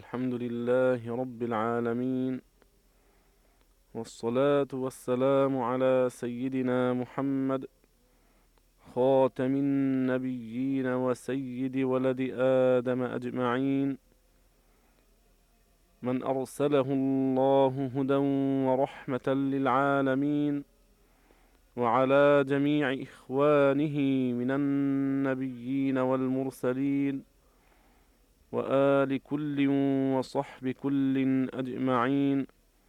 الحمد لله رب العالمين، والصلاة والسلام على سيدنا محمد خاتم النبيين وسيد ولد آدم أجمعين، من أرسله الله هدى ورحمة للعالمين، وعلى جميع إخوانه من النبيين والمرسلين، وآل كل وصحب كل أجمعين.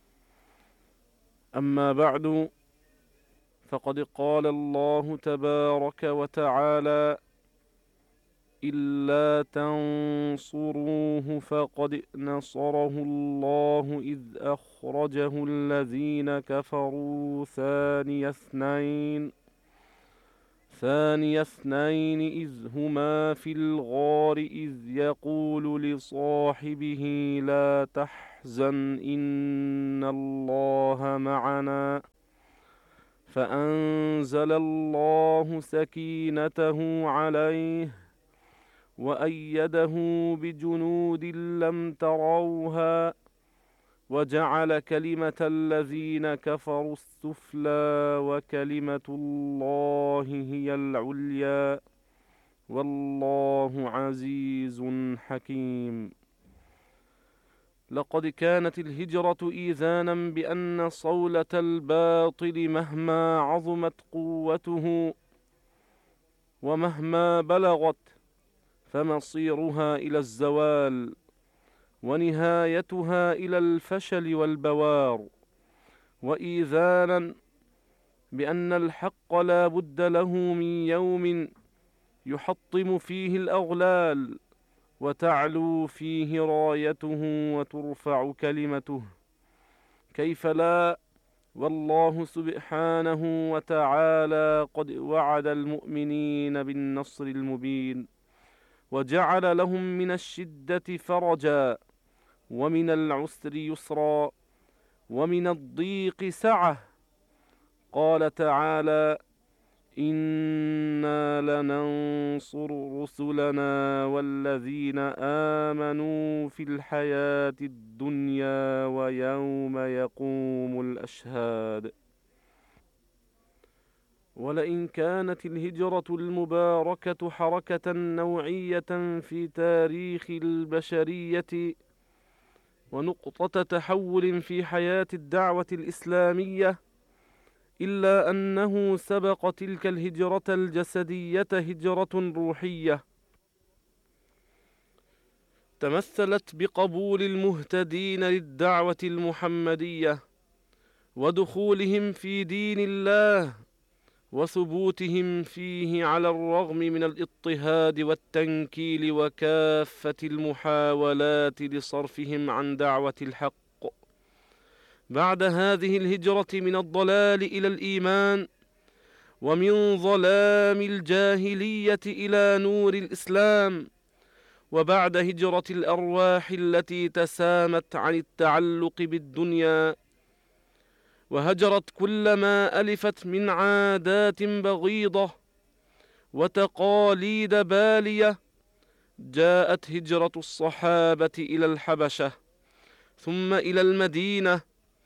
أما بعد، فقد قال الله تبارك وتعالى: إلا تنصروه فقد نصره الله إذ أخرجه الذين كفروا ثاني اثنين إذ هما في الغار إذ يقول لصاحبه لا تحزن إن الله معنا، فأنزل الله سكينته عليه وأيده بجنود لم تروها، وجعل كلمة الذين كفروا السفلى وكلمة الله هي العليا، والله عزيز حكيم. لقد كانت الهجرة إيذانا بأن صولة الباطل مهما عظمت قوته ومهما بلغت فمصيرها إلى الزوال، ونهايتها إلى الفشل والبوار، وإيذانا بأن الحق لا بد له من يوم يحطم فيه الأغلال وتعلو فيه رايته وترفع كلمته. كيف لا، والله سبحانه وتعالى قد وعد المؤمنين بالنصر المبين، وجعل لهم من الشدة فرجا، ومن العسر يسرا، ومن الضيق سعة. قال تعالى: إنا لننصر رسلنا والذين آمنوا في الحياة الدنيا ويوم يقوم الأشهاد. ولئن كانت الهجرة المباركة حركة نوعية في تاريخ البشرية ونقطة تحول في حياة الدعوة الإسلامية، إلا أنه سبق تلك الهجرة الجسدية هجرة روحية تمثلت بقبول المهتدين للدعوة المحمدية ودخولهم في دين الله وثبوتهم فيه على الرغم من الاضطهاد والتنكيل وكافة المحاولات لصرفهم عن دعوة الحق. بعد هذه الهجرة من الضلال إلى الإيمان، ومن ظلام الجاهلية إلى نور الإسلام، وبعد هجرة الأرواح التي تسامت عن التعلق بالدنيا وهجرت كل ما ألفت من عادات بغيضة وتقاليد بالية، جاءت هجرة الصحابة إلى الحبشة ثم إلى المدينة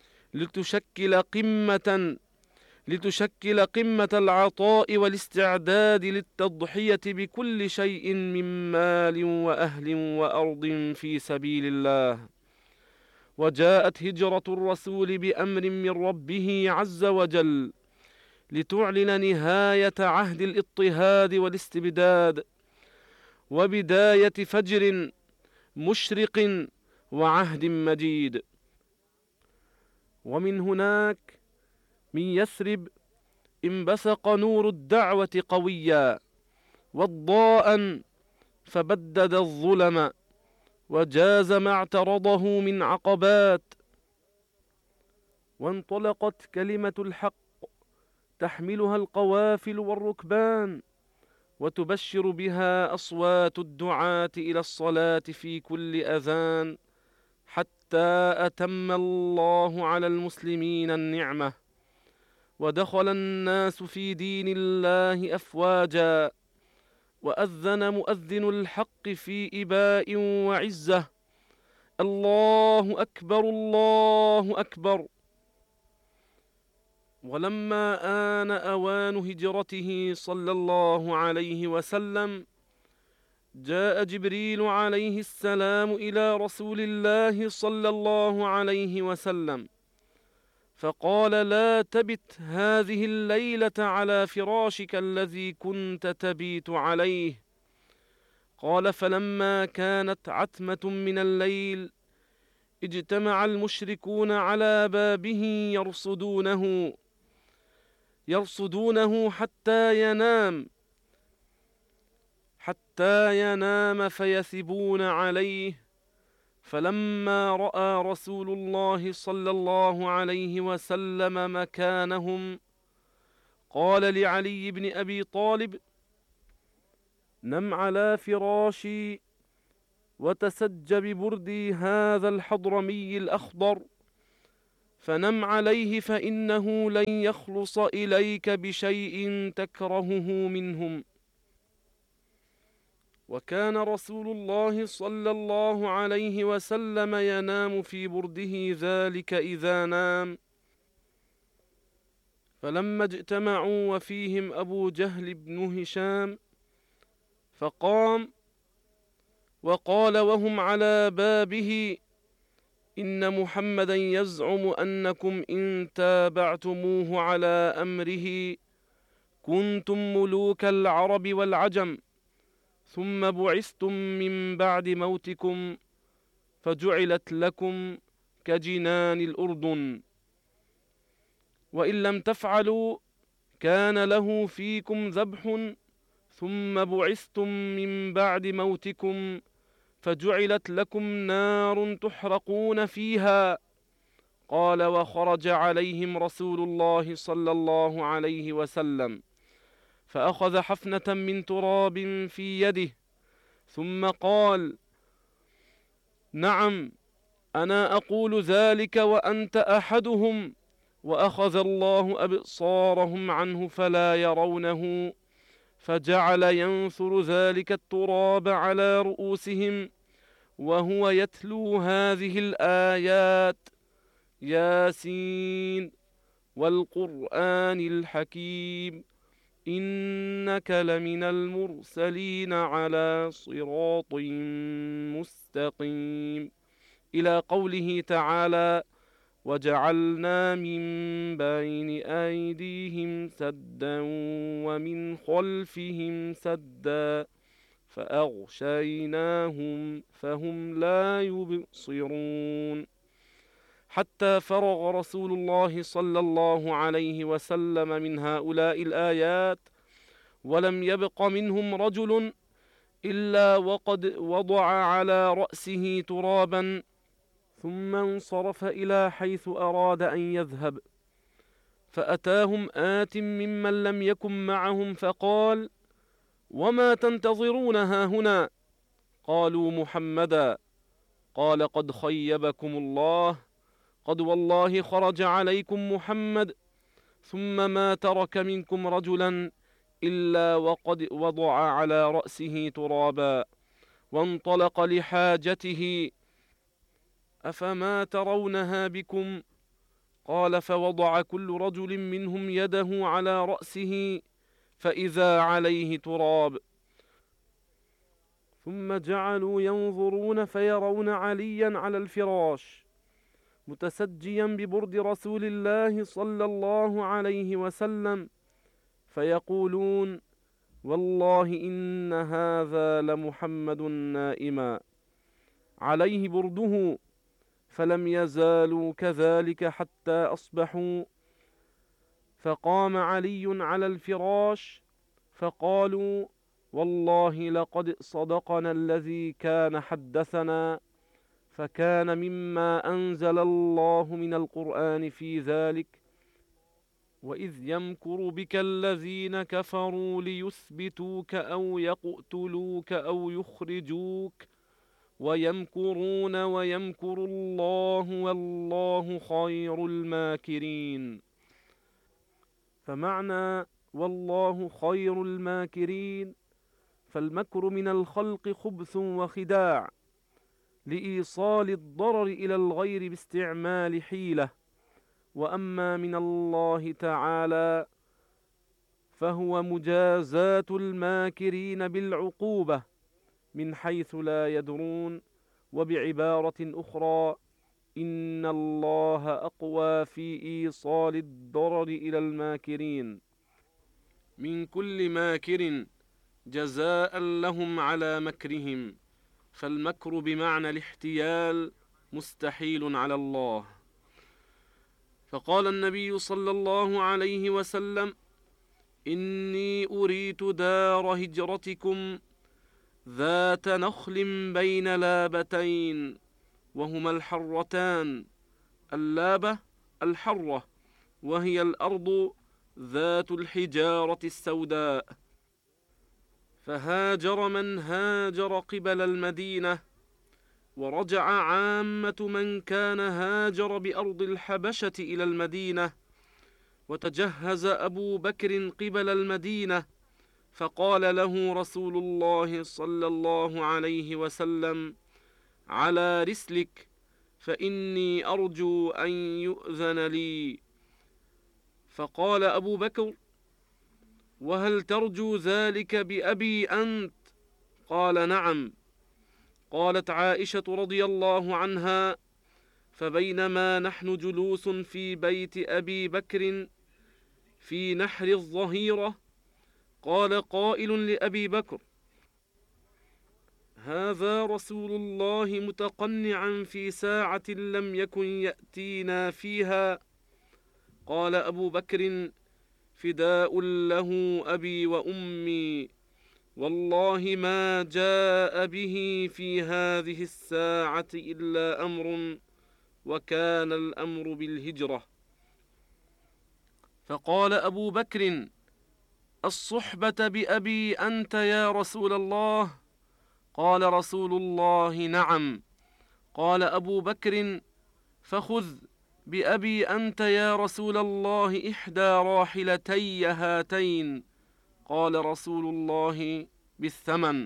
لتشكل قمة العطاء والاستعداد للتضحية بكل شيء من مال وأهل وأرض في سبيل الله. وجاءت هجرة الرسول بأمر من ربه عز وجل لتعلن نهاية عهد الاضطهاد والاستبداد وبداية فجر مشرق وعهد مجيد. ومن هناك، من يثرب، انبثق نور الدعوة قويا وضاء فبدد الظلم وجاز ما اعترضه من عقبات، وانطلقت كلمة الحق تحملها القوافل والركبان وتبشر بها أصوات الدعاة إلى الصلاة في كل أذان، حتى أتم الله على المسلمين النعمة ودخل الناس في دين الله أفواجا، وأذن مؤذن الحق في إباء وعزة: الله أكبر الله أكبر. ولما آن أوان هجرته صلى الله عليه وسلم، جاء جبريل عليه السلام إلى رسول الله صلى الله عليه وسلم فقال: لا تبت هذه الليلة على فراشك الذي كنت تبيت عليه. قال: فلما كانت عتمة من الليل اجتمع المشركون على بابه يرصدونه حتى ينام فيثبون عليه. فلما رأى رسول الله صلى الله عليه وسلم مكانهم قال لعلي بن أبي طالب: نم على فراشي وتسج ببردي هذا الحضرمي الأخضر، فنم عليه فإنه لن يخلص إليك بشيء تكرهه منهم. وكان رسول الله صلى الله عليه وسلم ينام في برده ذلك إذا نام. فلما اجتمعوا وفيهم أبو جهل بن هشام فقام وقال وهم على بابه: إن محمدا يزعم أنكم إن تابعتموه على أمره كنتم ملوك العرب والعجم، ثم بعثتم من بعد موتكم فجعلت لكم كجنان الأردن، وإن لم تفعلوا كان له فيكم ذبح، ثم بعثتم من بعد موتكم فجعلت لكم نار تحرقون فيها. قال: وخرج عليهم رسول الله صلى الله عليه وسلم فأخذ حفنة من تراب في يده ثم قال: نعم، أنا أقول ذلك وأنت أحدهم، وأخذ الله أبصارهم عنه فلا يرونه، فجعل ينثر ذلك التراب على رؤوسهم وهو يتلو هذه الآيات: ياسين والقرآن الحكيم إنك لمن المرسلين على صراط مستقيم، إلى قوله تعالى: وجعلنا من بين أيديهم سدا ومن خلفهم سدا فأغشيناهم فهم لا يبصرون. حتى فرغ رسول الله صلى الله عليه وسلم من هؤلاء الآيات ولم يبق منهم رجل إلا وقد وضع على رأسه ترابا، ثم انصرف إلى حيث أراد أن يذهب، فأتاهم آت ممن لم يكن معهم فقال: وما تنتظرون هاهنا؟ قالوا: محمدا. قال: قد خيبكم الله، قد والله خرج عليكم محمد ثم ما ترك منكم رجلا إلا وقد وضع على رأسه ترابا وانطلق لحاجته، أفما ترونها بكم؟ قال: فوضع كل رجل منهم يده على رأسه فإذا عليه تراب، ثم جعلوا ينظرون فيرون عليا على الفراش متسجيا ببرد رسول الله صلى الله عليه وسلم، فيقولون: والله إن هذا لمحمد نائما عليه برده. فلم يزالوا كذلك حتى أصبحوا، فقام علي على الفراش فقالوا: والله لقد صدقنا الذي كان حدثنا، فكان مما أنزل الله من القرآن في ذلك: وإذ يمكر بك الذين كفروا ليثبتوك أو يقتلوك أو يخرجوك ويمكرون ويمكر الله والله خير الماكرين. فمعنى والله خير الماكرين فالمكر من الخلق خبث وخداع، لإيصال الضرر إلى الغير باستعمال حيلة. وأما من الله تعالى فهو مجازاة الماكرين بالعقوبة من حيث لا يدرون. وبعبارة أخرى، إن الله أقوى في إيصال الضرر إلى الماكرين من كل ماكر جزاء لهم على مكرهم. فالمكر بمعنى الاحتيال مستحيل على الله. فقال النبي صلى الله عليه وسلم: إني أريت دار هجرتكم ذات نخل بين لابتين، وهما الحرتان. اللابة الحرة، وهي الأرض ذات الحجارة السوداء. فهاجر من هاجر قبل المدينة، ورجع عامة من كان هاجر بأرض الحبشة إلى المدينة. وتجهز أبو بكر قبل المدينة، فقال له رسول الله صلى الله عليه وسلم: على رسلك، فإني أرجو أن يؤذن لي. فقال أبو بكر: وهل ترجو ذلك بأبي أنت؟ قال: نعم. قالت عائشة رضي الله عنها: فبينما نحن جلوس في بيت أبي بكر في نحر الظهيرة، قال قائل لأبي بكر: هذا رسول الله متقنعا في ساعة لم يكن يأتينا فيها. قال أبو بكر: فداء له أبي وأمي، والله ما جاء به في هذه الساعة إلا أمر، وكان الأمر بالهجرة. فقال أبو بكر: الصحبة بأبي أنت يا رسول الله؟ قال رسول الله: نعم. قال أبو بكر: فخذ بأبي أنت يا رسول الله إحدى راحلتي هاتين. قال رسول الله: بالثمن.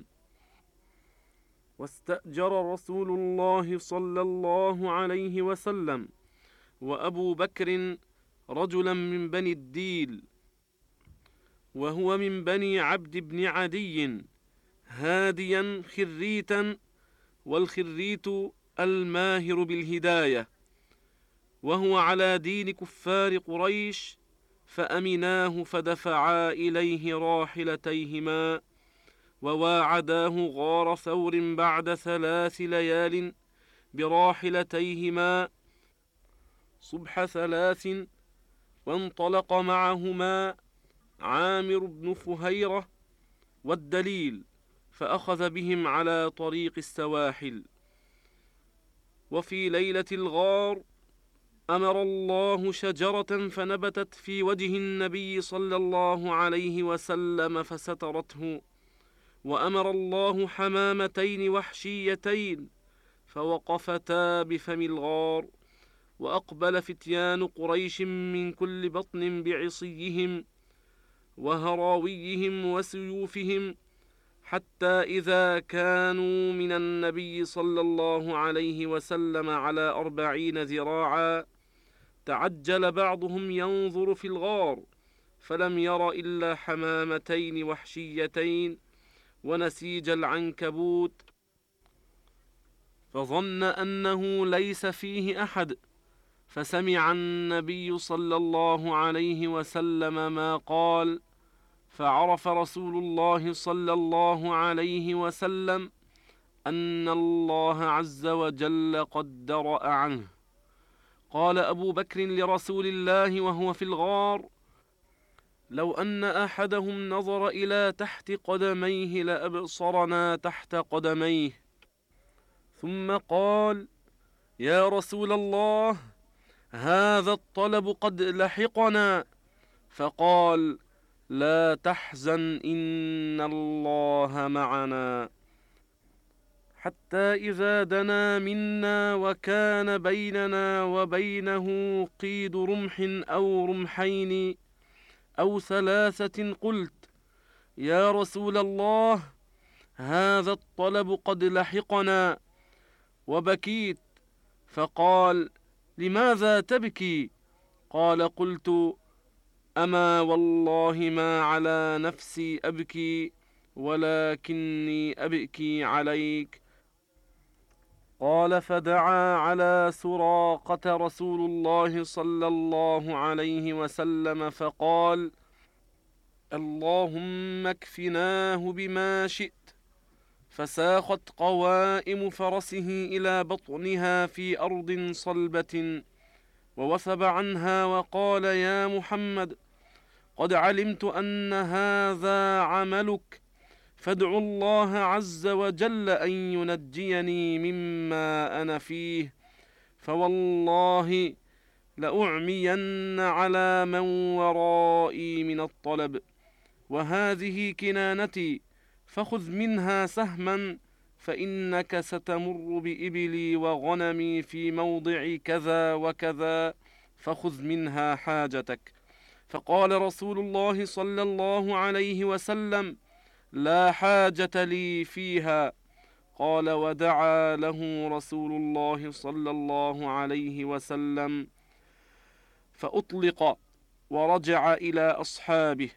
واستأجر رسول الله صلى الله عليه وسلم وأبو بكر رجلا من بني الديل، وهو من بني عبد بن عدي، هاديا خريتا، والخريت الماهر بالهداية، وهو على دين كفار قريش. فأمناه فدفعا إليه راحلتيهما، وواعداه غار ثور بعد 3 ليال براحلتيهما صبح 3. وانطلق معهما عامر بن فهيرة والدليل، فأخذ بهم على طريق السواحل. وفي ليلة الغار أمر الله شجرة فنبتت في وجه النبي صلى الله عليه وسلم فسترته. وأمر الله حمامتين وحشيتين فوقفتا بفم الغار. وأقبل فتيان قريش من كل بطن بعصيهم وهراويهم وسيوفهم، حتى إذا كانوا من النبي صلى الله عليه وسلم على 40 ذراعا، تعجل بعضهم ينظر في الغار، فلم ير إلا حمامتين وحشيتين ونسيج العنكبوت، فظن أنه ليس فيه أحد. فسمع النبي صلى الله عليه وسلم ما قال، فعرف رسول الله صلى الله عليه وسلم أن الله عز وجل قد درأ عنه. قال أبو بكر لرسول الله وهو في الغار: لو أن أحدهم نظر إلى تحت قدميه لأبصرنا تحت قدميه. ثم قال: يا رسول الله، هذا الطلب قد لحقنا. فقال: لا تحزن، إن الله معنا. حتى إذا دنا منا وكان بيننا وبينه قيد رمح أو رمحين أو 3، قلت: يا رسول الله، هذا الطلب قد لحقنا. وبكيت، فقال: لماذا تبكي؟ قال: قلت: أما والله ما على نفسي أبكي، ولكني أبكي عليك. قال: فدعا على سراقة رسول الله صلى الله عليه وسلم فقال: اللهم اكفناه بما شئت. فساخت قوائم فرسه إلى بطنها في أرض صلبة، ووثب عنها وقال: يا محمد، قد علمت أن هذا عملك، فادع الله عز وجل أن ينجيني مما أنا فيه، فوالله لأعمين على من ورائي من الطلب، وهذه كنانتي، فخذ منها سهما، فإنك ستمر بإبلي وغنمي في موضع كذا وكذا، فخذ منها حاجتك. فقال رسول الله صلى الله عليه وسلم: لا حاجة لي فيها. قال: ودعا له رسول الله صلى الله عليه وسلم فأطلق ورجع إلى أصحابه.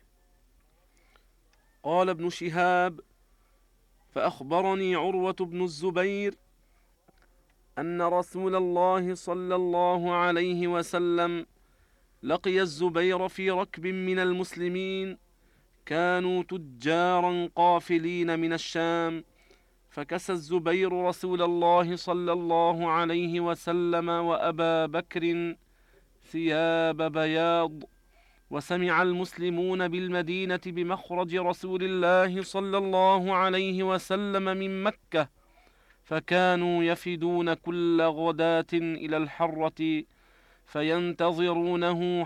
قال ابن شهاب: فأخبرني عروة بن الزبير أن رسول الله صلى الله عليه وسلم لقي الزبير في ركب من المسلمين، كانوا تجارا قافلين من الشام، فكسى الزبير رسول الله صلى الله عليه وسلم وأبا بكر ثياب بياض، وسمع المسلمون بالمدينة بمخرج رسول الله صلى الله عليه وسلم من مكة، فكانوا يفدون كل غداة إلى الحرة فينتظرونه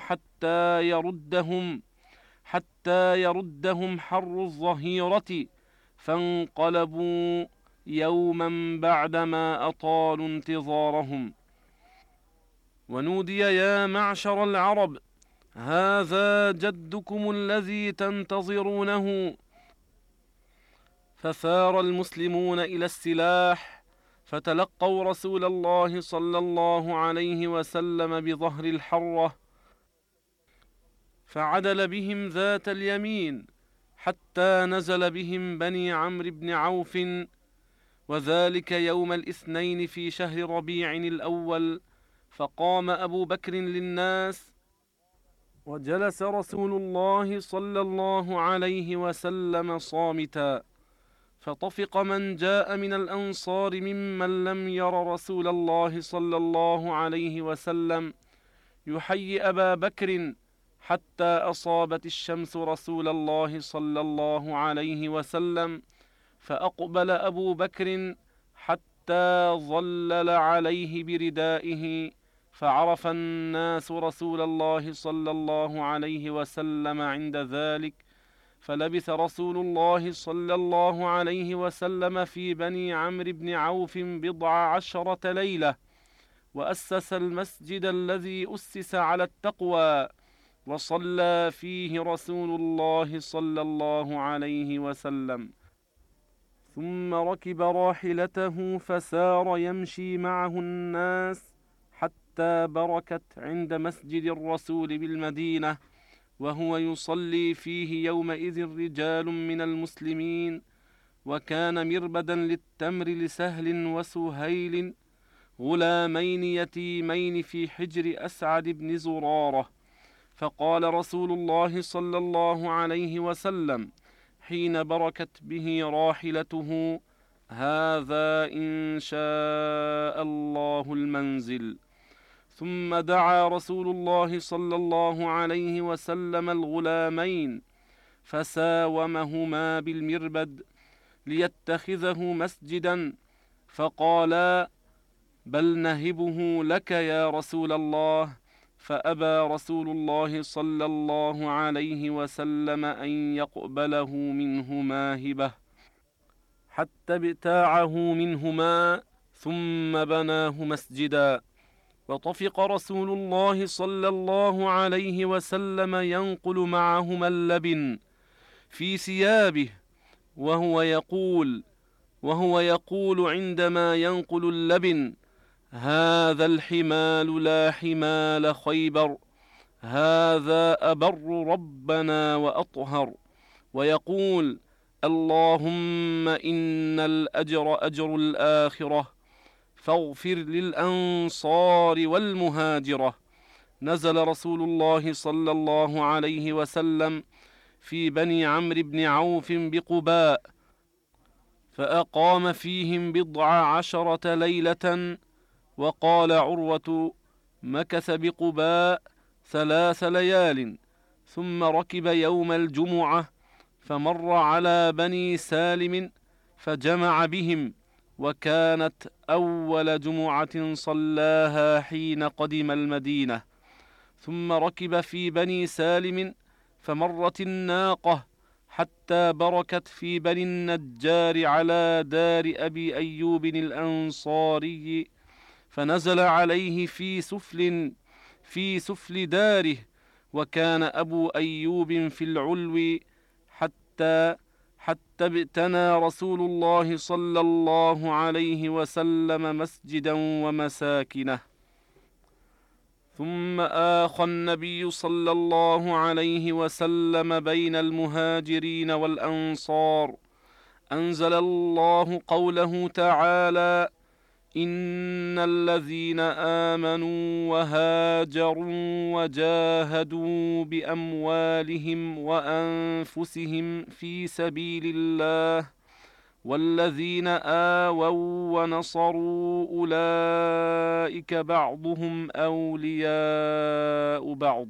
حتى يردهم حر الظهيرة، فانقلبوا يوما بعدما أطالوا انتظارهم. ونودي: يا معشر العرب، هذا جدكم الذي تنتظرونه. فثار المسلمون إلى السلاح، فتلقوا رسول الله صلى الله عليه وسلم بظهر الحرة، فعدل بهم ذات اليمين حتى نزل بهم بني عمرو بن عوف، وذلك يوم الاثنين في شهر ربيع الأول. فقام أبو بكر للناس، وجلس رسول الله صلى الله عليه وسلم صامتا، فطفق من جاء من الأنصار ممن لم ير رسول الله صلى الله عليه وسلم يحيي أبا بكر، حتى أصابت الشمس رسول الله صلى الله عليه وسلم، فأقبل أبو بكر حتى ظلل عليه بردائه، فعرف الناس رسول الله صلى الله عليه وسلم عند ذلك. فلبث رسول الله صلى الله عليه وسلم في بني عمرو بن عوف 10 ليلة، وأسس المسجد الذي أسس على التقوى، وصلى فيه رسول الله صلى الله عليه وسلم، ثم ركب راحلته فسار يمشي معه الناس حتى بركت عند مسجد الرسول بالمدينة، وهو يصلي فيه يومئذ رجال من المسلمين، وكان مربدا للتمر لسهل وسهيل، غلامين يتيمين في حجر أسعد بن زرارة. فقال رسول الله صلى الله عليه وسلم حين بركت به راحلته: هذا إن شاء الله المنزل. ثم دعا رسول الله صلى الله عليه وسلم الغلامين، فساومهما بالمربد ليتخذه مسجدا، فقالا: بل نهبه لك يا رسول الله. فأبى رسول الله صلى الله عليه وسلم أن يقبله منهما هبة، حتى ابتاعه منهما، ثم بناه مسجدا. وطفق رسول الله صلى الله عليه وسلم ينقل معهما اللبن في ثيابه، وهو يقول: وهو يقول عندما ينقل اللبن: هذا الحمال لا حمال خيبر، هذا أبر ربنا وأطهر. ويقول: اللهم إن الأجر أجر الآخرة، فاغفر للأنصار والمهاجرة. نزل رسول الله صلى الله عليه وسلم في بني عمرو بن عوف بقباء، فأقام فيهم 19 ليلة. وقال عروة: مكث بقباء 3 ليال، ثم ركب يوم الجمعة فمر على بني سالم فجمع بهم، وكانت أول جمعة صلاها حين قدم المدينة. ثم ركب في بني سالم فمرت الناقة حتى بركت في بني النجار على دار أبي أيوب الأنصاري، فنزل عليه في سفل داره، وكان أبو أيوب في العلو، حتى ابتنى رسول الله صلى الله عليه وسلم مسجدا ومساكنه. ثم آخى النبي صلى الله عليه وسلم بين المهاجرين والأنصار، أنزل الله قوله تعالى: إن الذين آمنوا وهاجروا وجاهدوا بأموالهم وأنفسهم في سبيل الله والذين آووا ونصروا أولئك بعضهم أولياء بعض.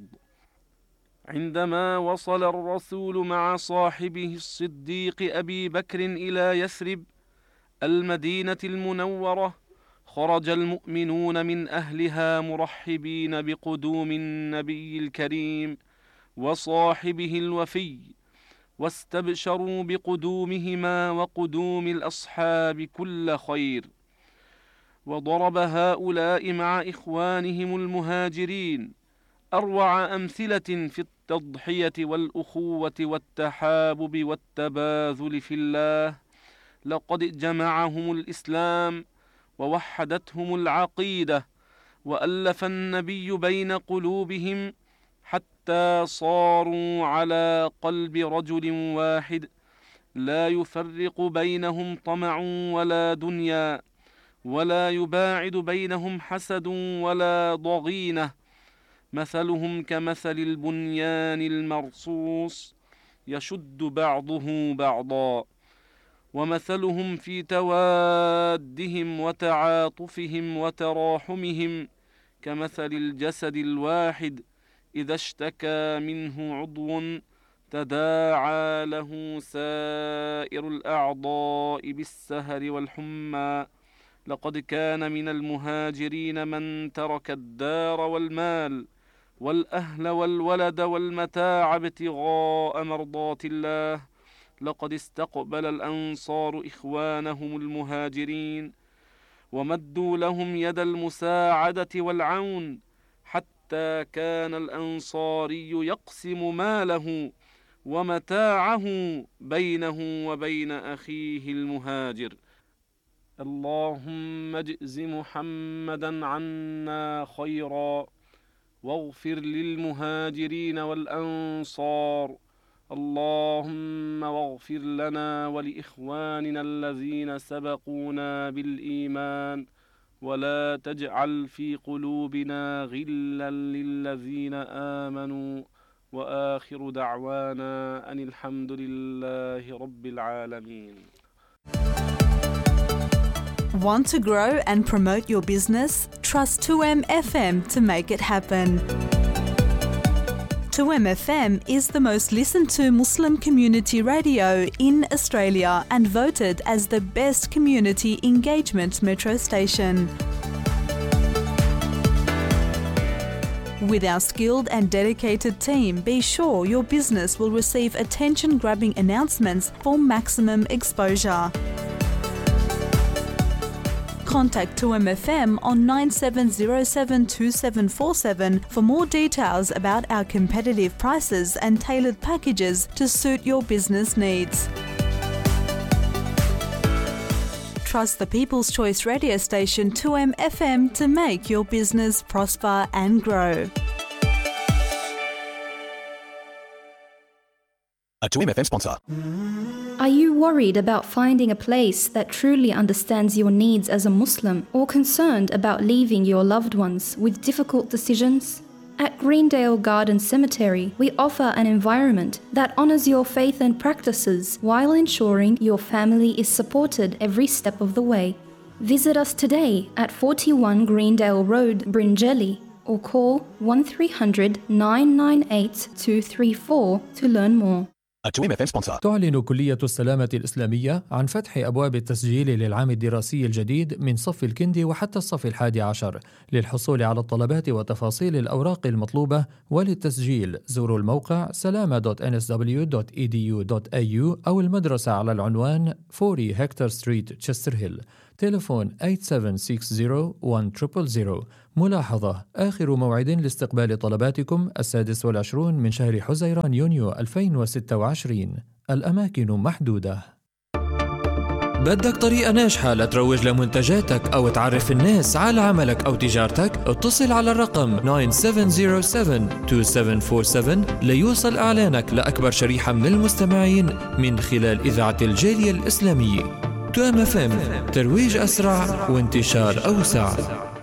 عندما وصل الرسول مع صاحبه الصديق أبي بكر إلى يثرب المدينة المنورة، خرج المؤمنون من أهلها مرحبين بقدوم النبي الكريم وصاحبه الوفي، واستبشروا بقدومهما وقدوم الأصحاب كل خير. وضرب هؤلاء مع إخوانهم المهاجرين أروع أمثلة في التضحية والأخوة والتحابب والتباذل في الله. لقد جمعهم الإسلام ووحدتهم العقيدة، وألف النبي بين قلوبهم حتى صاروا على قلب رجل واحد، لا يفرق بينهم طمع ولا دنيا، ولا يباعد بينهم حسد ولا ضغينة. مثلهم كمثل البنيان المرصوص يشد بعضه بعضا، ومثلهم في توادهم وتعاطفهم وتراحمهم كمثل الجسد الواحد إذا اشتكى منه عضو تداعى له سائر الأعضاء بالسهر والحمى. لقد كان من المهاجرين من ترك الدار والمال والأهل والولد والمتاع ابتغاء مرضات الله. لقد استقبل الأنصار إخوانهم المهاجرين ومدوا لهم يد المساعدة والعون، حتى كان الأنصاري يقسم ماله ومتاعه بينه وبين أخيه المهاجر. اللهم اجز محمدا عنا خيرا، واغفر للمهاجرين والأنصار. اللهم واغفر لنا ولإخواننا الذين سبقونا بالإيمان، ولا تجعل في قلوبنا غلا للذين آمنوا. وآخر دعوانا أن الحمد لله رب العالمين. Want to grow and promote your business? Trust 2M FM to make it happen. 2M FM is the most listened to Muslim community radio in Australia and voted as the best community engagement metro station. With our skilled and dedicated team, be sure your business will receive attention-grabbing announcements for maximum exposure. Contact 2MFM on 97072747 for more details about our competitive prices and tailored packages to suit your business needs. trust the People's Choice radio station 2M FM to make your business prosper and grow. A 2M FM sponsor. Are you worried about finding a place that truly understands your needs as a Muslim, or concerned about leaving your loved ones with difficult decisions? At Greendale Garden Cemetery, we offer an environment that honors your faith and practices while ensuring your family is supported every step of the way. Visit us today at 41 Greendale Road, Bringelly, or call 1300 998 234 to learn more. تعلن كلية السلامة الإسلامية عن فتح أبواب التسجيل للعام الدراسي الجديد من صف الكندي وحتى الصف 11. للحصول على الطلبات وتفاصيل الأوراق المطلوبة وللتسجيل زوروا الموقع salama.nsw.edu.au أو المدرسة على العنوان 40 هكتور ستريت تشستر هيل. تليفون 8760-1000. ملاحظة: آخر موعد لاستقبال طلباتكم 26 من شهر حزيران يونيو 2026. الأماكن محدودة. بدك طريقة ناجحة لتروج لمنتجاتك أو تعرف الناس على عملك أو تجارتك؟ اتصل على الرقم 9707-2747 ليوصل إعلانك لأكبر شريحة من المستمعين من خلال إذاعة الجالية الإسلامية. 2M FM، ترويج أسرع وانتشار أوسع.